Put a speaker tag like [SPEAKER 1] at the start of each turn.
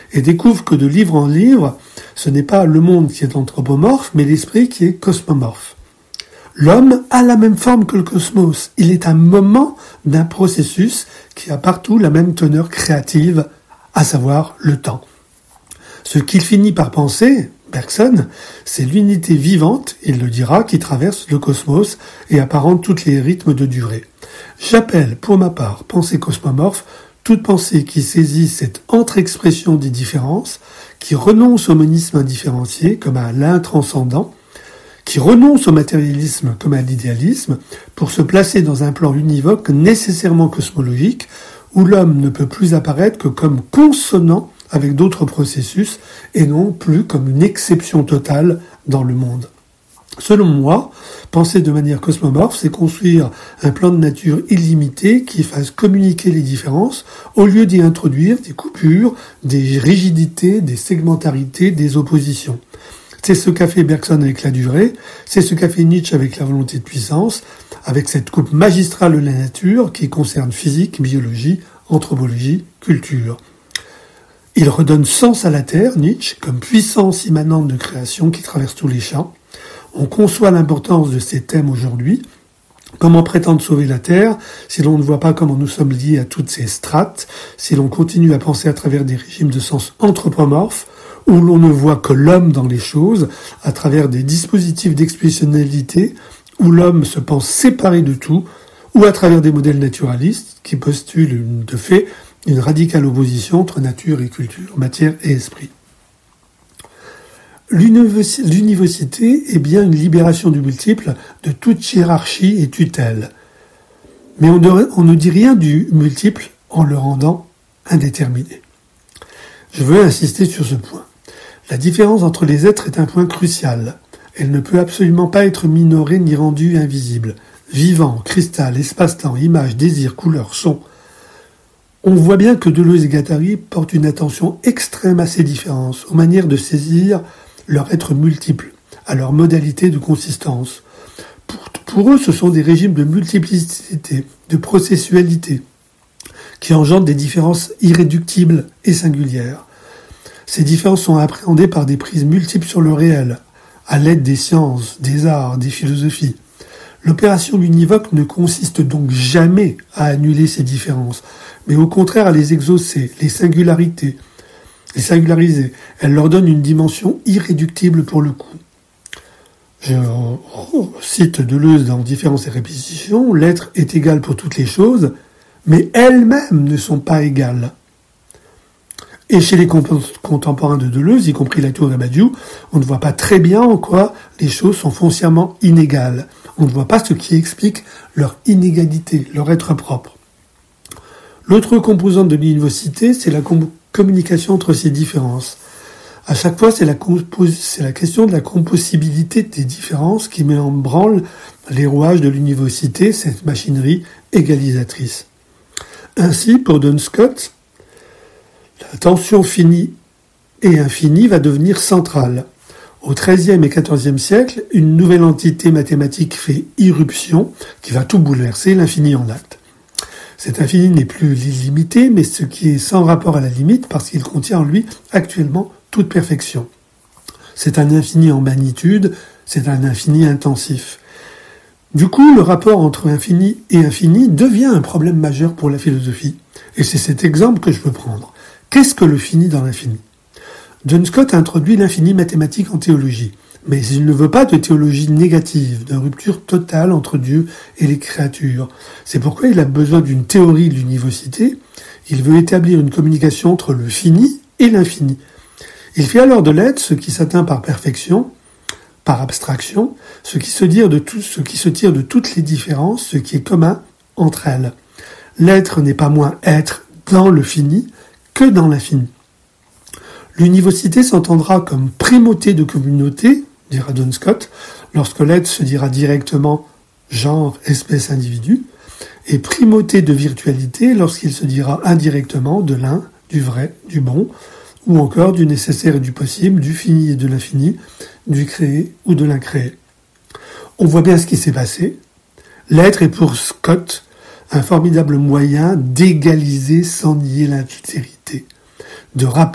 [SPEAKER 1] et découvre que de livre en livre, ce n'est pas le monde qui est anthropomorphe, mais l'esprit qui est cosmomorphe. L'homme a la même forme que le cosmos. Il est un moment d'un processus qui a partout la même teneur créative, à savoir le temps. Ce qu'il finit par penser, Bergson, c'est l'unité vivante, il le dira, qui traverse le cosmos et apparente tous les rythmes de durée. J'appelle, pour ma part, pensée cosmomorphe, toute pensée qui saisit cette entre-expression des différences, qui renonce au monisme indifférencié comme à l'intranscendant, qui renonce au matérialisme comme à l'idéalisme, pour se placer dans un plan univoque nécessairement cosmologique, où l'homme ne peut plus apparaître que comme consonant avec d'autres processus, et non plus comme une exception totale dans le monde. Selon moi, penser de manière cosmomorphe, c'est construire un plan de nature illimité qui fasse communiquer les différences, au lieu d'y introduire des coupures, des rigidités, des segmentarités, des oppositions. C'est ce qu'a fait Bergson avec la durée, c'est ce qu'a fait Nietzsche avec la volonté de puissance, avec cette coupe magistrale de la nature qui concerne physique, biologie, anthropologie, culture. Il redonne sens à la Terre, Nietzsche, comme puissance immanente de création qui traverse tous les champs. On conçoit l'importance de ces thèmes aujourd'hui. Comment prétendre sauver la Terre si l'on ne voit pas comment nous sommes liés à toutes ces strates, si l'on continue à penser à travers des régimes de sens anthropomorphes, où l'on ne voit que l'homme dans les choses, à travers des dispositifs d'expressionnalité, où l'homme se pense séparé de tout, ou à travers des modèles naturalistes qui postulent de fait une radicale opposition entre nature et culture, matière et esprit. L'univocité est bien une libération du multiple de toute hiérarchie et tutelle. Mais on ne dit rien du multiple en le rendant indéterminé. Je veux insister sur ce point. La différence entre les êtres est un point crucial. Elle ne peut absolument pas être minorée ni rendue invisible. Vivant, cristal, espace-temps, image, désir, couleur, son. On voit bien que Deleuze et Guattari portent une attention extrême à ces différences, aux manières de saisir leur être multiple, à leur modalité de consistance. Pour eux, ce sont des régimes de multiplicité, de processualité, qui engendrent des différences irréductibles et singulières. Ces différences sont appréhendées par des prises multiples sur le réel, à l'aide des sciences, des arts, des philosophies. L'opération univoque ne consiste donc jamais à annuler ces différences, mais au contraire à les exaucer, les singulariser. Elle leur donne une dimension irréductible pour le coup. Je cite Deleuze dans Différence et répétition, l'être est égal pour toutes les choses, mais elles-mêmes ne sont pas égales. Et chez les contemporains de Deleuze, y compris Latour et Badiou, on ne voit pas très bien en quoi les choses sont foncièrement inégales. On ne voit pas ce qui explique leur inégalité, leur être propre. L'autre composante de l'univocité, c'est la communication entre ces différences. À chaque fois, c'est la question de la compossibilité des différences qui met en branle les rouages de l'univocité, cette machinerie égalisatrice. Ainsi, pour Duns Scott, la tension finie et infinie va devenir centrale. Au XIIIe et XIVe siècle, une nouvelle entité mathématique fait irruption qui va tout bouleverser, l'infini en acte. Cet infini n'est plus l'illimité, mais ce qui est sans rapport à la limite parce qu'il contient en lui actuellement toute perfection. C'est un infini en magnitude, c'est un infini intensif. Du coup, le rapport entre infini et infini devient un problème majeur pour la philosophie. Et c'est cet exemple que je veux prendre. Qu'est-ce que le fini dans l'infini ? Duns Scott introduit l'infini mathématique en théologie, mais il ne veut pas de théologie négative, de rupture totale entre Dieu et les créatures. C'est pourquoi il a besoin d'une théorie de l'univocité. Il veut établir une communication entre le fini et l'infini. Il fait alors de l'être ce qui s'atteint par perfection, par abstraction, ce qui se tire de toutes les différences, ce qui est commun entre elles. L'être n'est pas moins être dans le fini que dans l'infini. L'univocité s'entendra comme primauté de communauté, dira Duns Scott, lorsque l'être se dira directement genre, espèce, individu, et primauté de virtualité lorsqu'il se dira indirectement de l'un, du vrai, du bon, ou encore du nécessaire et du possible, du fini et de l'infini, du créé ou de l'incréé. On voit bien ce qui s'est passé. L'être est pour Scott un formidable moyen d'égaliser sans nier l'altérité, de